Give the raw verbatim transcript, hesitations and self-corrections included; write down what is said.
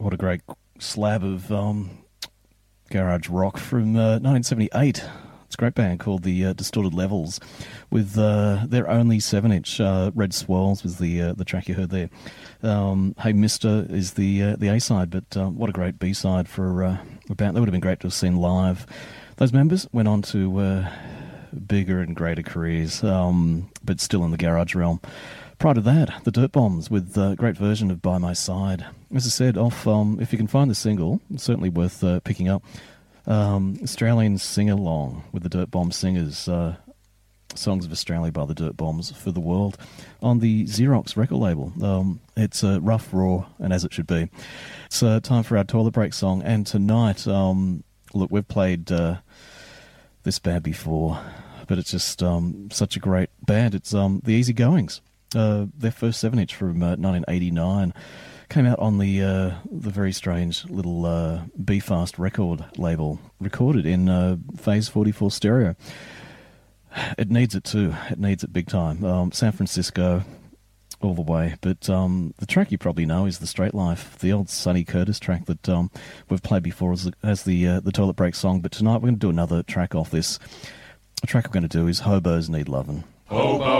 What a great slab of um, garage rock from uh, nineteen seventy-eight. It's a great band called the uh, Distorted Levels, with uh, their only seven-inch. Uh, Red Swirls was the uh, the track you heard there. Um, Hey Mister is the uh, the A-side, but um, what a great B-side for uh, a band. That would have been great to have seen live. Those members went on to uh, bigger and greater careers, um, but still in the garage realm. Prior to that, the Dirt Bombs with a great version of By My Side. As I said, off um, if you can find the single, it's certainly worth uh, picking up. Um, Australian Sing-Along with the Dirt Bomb Singers, uh, Songs of Australia by the Dirt Bombs for the World, on the Xerox record label. Um, it's uh, rough, raw, and as it should be. It's uh, time for our toilet break song, and tonight, um, look, we've played uh, this band before, but it's just um, such a great band. It's um, the Easy Goings. Uh, their first seven-inch from uh, nineteen eighty-nine came out on the uh, the very strange little uh, B-Fast record label, recorded in uh, Phase forty-four stereo. It needs it too. It needs it big time. Um, San Francisco, all the way. But um, the track you probably know is The Straight Life, the old Sonny Curtis track that um, we've played before as the, as the, uh, the toilet break song. But tonight we're going to do another track off this. The track we're going to do is Hobos Need Lovin'. Hobo